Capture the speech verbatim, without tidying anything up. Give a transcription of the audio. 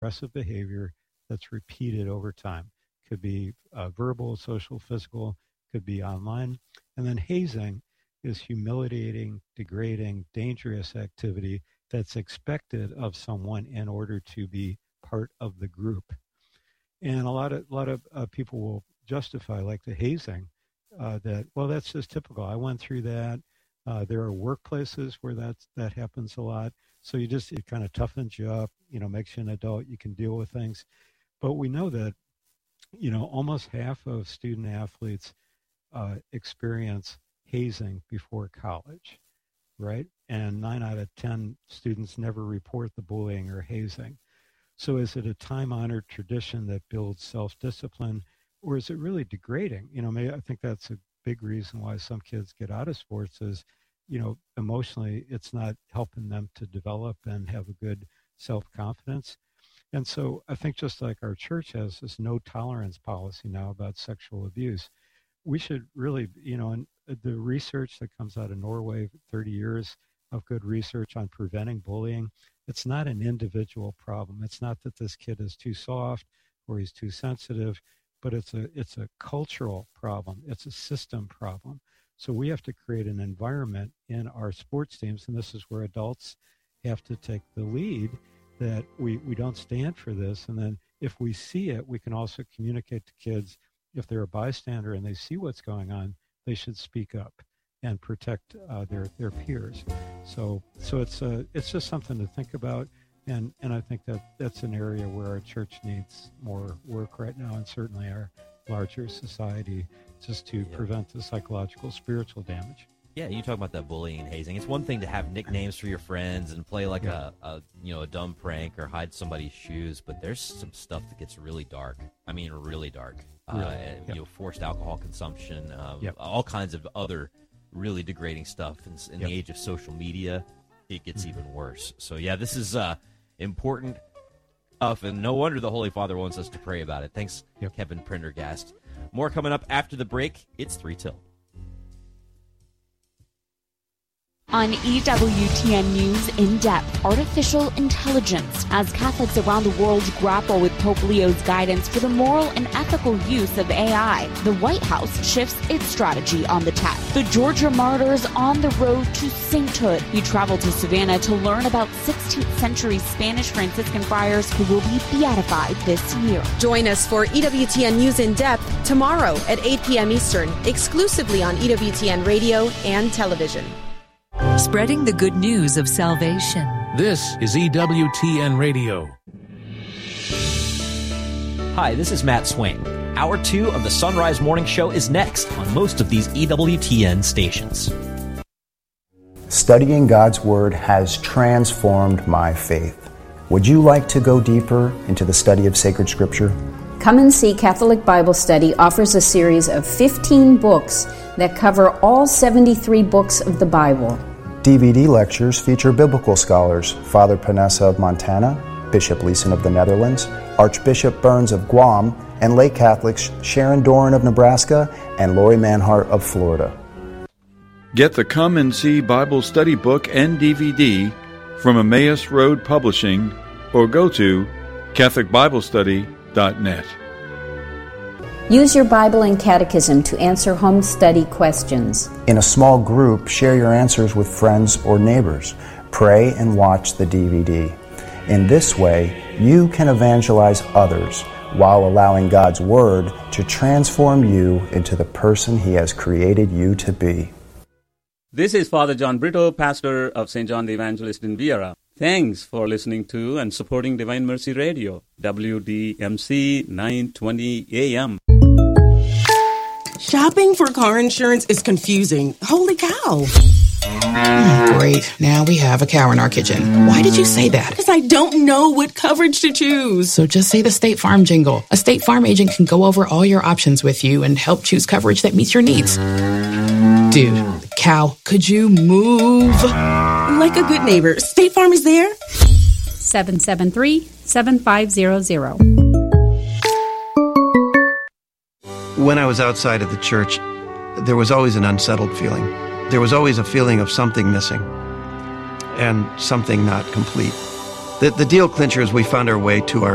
oppressive behavior that's repeated over time. Could be uh, verbal, social, physical, could be online. And then hazing is humiliating, degrading, dangerous activity that's expected of someone in order to be part of the group. And a lot of a lot of uh, people will justify, like the hazing, uh, that, well, that's just typical. I went through that. Uh, there are workplaces where that's, that happens a lot. So you just, it kind of toughens you up, you know, makes you an adult. You can deal with things. But we know that, you know, almost half of student athletes uh, experience hazing before college, right? And nine out of ten students never report the bullying or hazing. So is it a time-honored tradition that builds self-discipline, or is it really degrading? You know, maybe I think that's a big reason why some kids get out of sports is, you know, emotionally it's not helping them to develop and have a good self-confidence. And so I think just like our church has this no tolerance policy now about sexual abuse, we should really, you know, and the research that comes out of Norway, thirty years of good research on preventing bullying, it's not an individual problem. It's not that this kid is too soft or he's too sensitive, but it's a it's a cultural problem. It's a system problem. So we have to create an environment in our sports teams, and this is where adults have to take the lead, that we, we don't stand for this. And then if we see it, we can also communicate to kids, if they're a bystander and they see what's going on, they should speak up and protect uh, their their peers. So so it's uh, it's just something to think about, and and I think that that's an area where our church needs more work right now, and certainly our larger society, just to yeah. prevent the psychological, spiritual damage. Yeah, you talk about that bullying and hazing. It's one thing to have nicknames for your friends and play like yeah. a, a you know a dumb prank or hide somebody's shoes, but there's some stuff that gets really dark. I mean, really dark. Really? Uh, yep. You know, forced alcohol consumption, um, yep. all kinds of other really degrading stuff. In, in yep. the age of social media, it gets mm-hmm. even worse. So yeah, this is uh, important stuff, and no wonder the Holy Father wants us to pray about it. Thanks, yep. Kevin Prendergast. More coming up after the break. It's three till. On E W T N News In Depth, artificial intelligence, as Catholics around the world grapple with Pope Leo's guidance for the moral and ethical use of A I. The White House shifts its strategy on the tech. The Georgia martyrs on the road to sainthood. You travel to Savannah to learn about sixteenth century Spanish Franciscan friars who will be beatified this year. Join us for E W T N News In Depth tomorrow at eight p.m. Eastern, exclusively on E W T N Radio and television. Spreading the good news of salvation. This is E W T N Radio. Hi, this is Matt Swain. Hour two of the Sunrise Morning Show is next on most of these E W T N stations. Studying God's Word has transformed my faith. Would you like to go deeper into the study of sacred Scripture? Come and See Catholic Bible Study offers a series of fifteen books that cover all seventy-three books of the Bible. D V D lectures feature biblical scholars Father Panessa of Montana, Bishop Leeson of the Netherlands, Archbishop Burns of Guam, and lay Catholics Sharon Doran of Nebraska and Lori Manhart of Florida. Get the Come and See Bible Study book and D V D from Emmaus Road Publishing or go to Catholic Bible Study dot net. Use your Bible and Catechism to answer home study questions. In a small group, share your answers with friends or neighbors. Pray and watch the D V D. In this way, you can evangelize others while allowing God's Word to transform you into the person He has created you to be. This is Father John Brito, pastor of Saint John the Evangelist in Viera. Thanks for listening to and supporting Divine Mercy Radio, W D M C nine twenty A M. Shopping for car insurance is confusing. Holy cow. Great. Now we have a cow in our kitchen. Why did you say that? Because I don't know what coverage to choose. So just say the State Farm jingle. A State Farm agent can go over all your options with you and help choose coverage that meets your needs. Dude, cow, could you move? Like a good neighbor, State Farm is there. seven seven three, seven five zero zero. When I was outside of the church, there was always an unsettled feeling. There was always a feeling of something missing and something not complete. The, the deal clincher is we found our way to our